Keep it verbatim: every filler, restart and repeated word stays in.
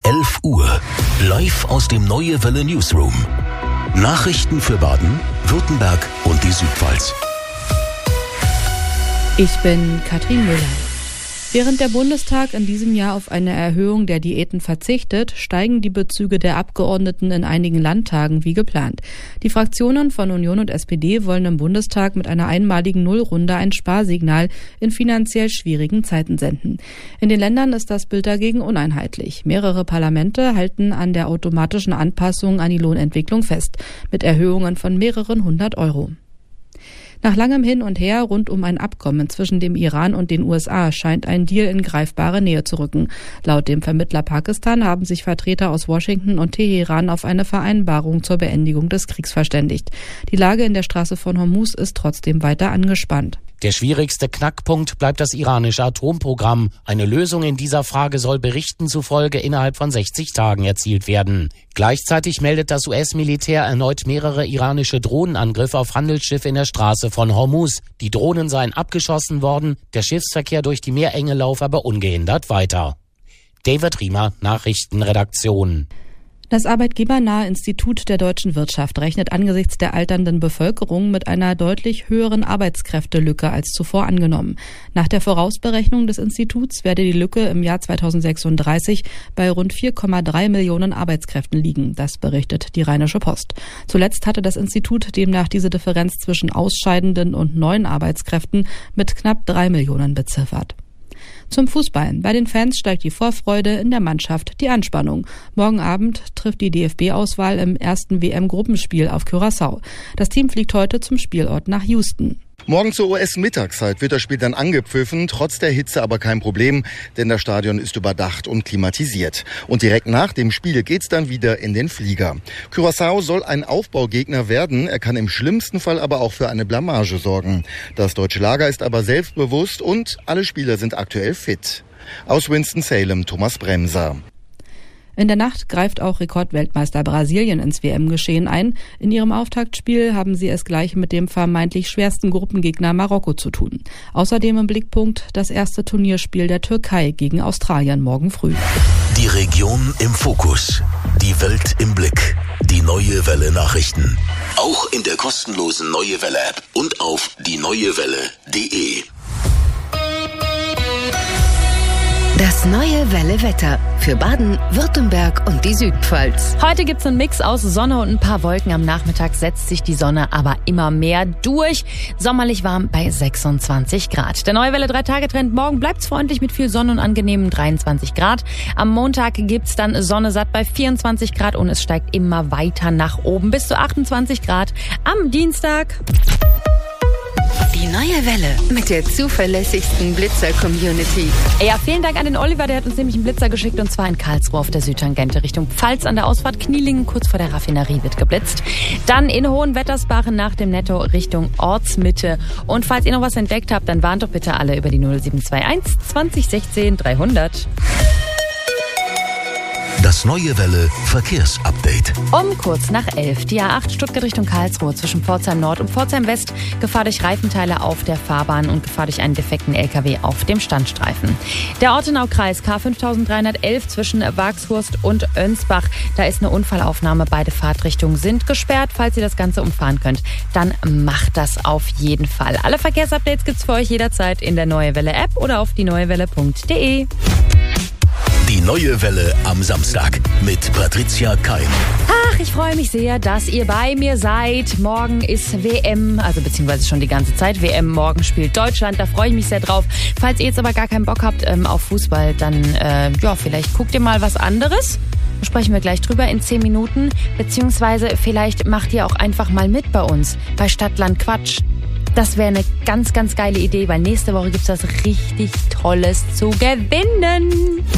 elf Uhr. Live aus dem Neue Welle Newsroom. Nachrichten für Baden, Württemberg und die Südpfalz. Ich bin Katrin Müller. Während der Bundestag in diesem Jahr auf eine Erhöhung der Diäten verzichtet, steigen die Bezüge der Abgeordneten in einigen Landtagen wie geplant. Die Fraktionen von Union und S P D wollen im Bundestag mit einer einmaligen Nullrunde ein Sparsignal in finanziell schwierigen Zeiten senden. In den Ländern ist das Bild dagegen uneinheitlich. Mehrere Parlamente halten an der automatischen Anpassung an die Lohnentwicklung fest, mit Erhöhungen von mehreren hundert Euro. Nach langem Hin und Her rund um ein Abkommen zwischen dem Iran und den U S A scheint ein Deal in greifbare Nähe zu rücken. Laut dem Vermittler Pakistan haben sich Vertreter aus Washington und Teheran auf eine Vereinbarung zur Beendigung des Kriegs verständigt. Die Lage in der Straße von Hormuz ist trotzdem weiter angespannt. Der schwierigste Knackpunkt bleibt das iranische Atomprogramm. Eine Lösung in dieser Frage soll Berichten zufolge innerhalb von sechzig Tagen erzielt werden. Gleichzeitig meldet das U S-Militär erneut mehrere iranische Drohnenangriffe auf Handelsschiffe in der Straße von Hormuz. Die Drohnen seien abgeschossen worden, der Schiffsverkehr durch die Meerenge laufe aber ungehindert weiter. David Riemer, Nachrichtenredaktion. Das arbeitgebernahe Institut der deutschen Wirtschaft rechnet angesichts der alternden Bevölkerung mit einer deutlich höheren Arbeitskräftelücke als zuvor angenommen. Nach der Vorausberechnung des Instituts werde die Lücke im Jahr zweitausendsechsunddreißig bei rund vier Komma drei Millionen Arbeitskräften liegen. Das berichtet die Rheinische Post. Zuletzt hatte das Institut demnach diese Differenz zwischen ausscheidenden und neuen Arbeitskräften mit knapp drei Millionen beziffert. Zum Fußball. Bei den Fans steigt die Vorfreude, in der Mannschaft die Anspannung. Morgen Abend trifft die D F B-Auswahl im ersten W M-Gruppenspiel auf Curaçao. Das Team fliegt heute zum Spielort nach Houston. Morgen zur U S-Mittagszeit wird das Spiel dann angepfiffen, trotz der Hitze aber kein Problem, denn das Stadion ist überdacht und klimatisiert. Und direkt nach dem Spiel geht's dann wieder in den Flieger. Curaçao soll ein Aufbaugegner werden, er kann im schlimmsten Fall aber auch für eine Blamage sorgen. Das deutsche Lager ist aber selbstbewusst und alle Spieler sind aktuell fit. Aus Winston-Salem, Thomas Bremser. In der Nacht greift auch Rekordweltmeister Brasilien ins W M-Geschehen ein. In ihrem Auftaktspiel haben sie es gleich mit dem vermeintlich schwersten Gruppengegner Marokko zu tun. Außerdem im Blickpunkt das erste Turnierspiel der Türkei gegen Australien morgen früh. Die Region im Fokus, die Welt im Blick, die Neue Welle Nachrichten. Auch in der kostenlosen Neue Welle App und auf die neue welle punkt de. Das Neue Welle Wetter für Baden, Württemberg und die Südpfalz. Heute gibt's einen Mix aus Sonne und ein paar Wolken. Am Nachmittag setzt sich die Sonne aber immer mehr durch. Sommerlich warm bei sechsundzwanzig Grad. Der Neue Welle drei-Tage-Trend. Morgen bleibt's freundlich mit viel Sonne und angenehmen dreiundzwanzig Grad. Am Montag gibt's dann Sonne satt bei vierundzwanzig Grad und es steigt immer weiter nach oben bis zu achtundzwanzig Grad am Dienstag. Die Neue Welle mit der zuverlässigsten Blitzer-Community. Ja, vielen Dank an den Oliver, der hat uns nämlich einen Blitzer geschickt und zwar in Karlsruhe auf der Südtangente Richtung Pfalz an der Ausfahrt Knielingen, kurz vor der Raffinerie wird geblitzt. Dann in Hohenwettersbach nach dem Netto Richtung Ortsmitte. Und falls ihr noch was entdeckt habt, dann warnt doch bitte alle über die null sieben zwei eins zwanzig sechzehn dreihundert. Das Neue Welle Verkehrsupdate. Um kurz nach elf. Die A acht Stuttgart Richtung Karlsruhe zwischen Pforzheim Nord und Pforzheim West. Gefahr durch Reifenteile auf der Fahrbahn und Gefahr durch einen defekten L K W auf dem Standstreifen. Der Ortenau-Kreis K fünftausenddreihundertelf zwischen Wagshurst und Önsbach. Da ist eine Unfallaufnahme. Beide Fahrtrichtungen sind gesperrt. Falls ihr das Ganze umfahren könnt, dann macht das auf jeden Fall. Alle Verkehrsupdates gibt's für euch jederzeit in der Neue Welle App oder auf die neue welle punkt de. Die Neue Welle am Samstag mit Patricia Keim. Ach, ich freue mich sehr, dass ihr bei mir seid. Morgen ist W M, also beziehungsweise schon die ganze Zeit W M. Morgen spielt Deutschland, da freue ich mich sehr drauf. Falls ihr jetzt aber gar keinen Bock habt ähm, auf Fußball, dann äh, ja, vielleicht guckt ihr mal was anderes. Da sprechen wir gleich drüber in zehn Minuten. Beziehungsweise vielleicht macht ihr auch einfach mal mit bei uns, bei Stadtland Quatsch. Das wäre eine ganz, ganz geile Idee, weil nächste Woche gibt's was richtig Tolles zu gewinnen.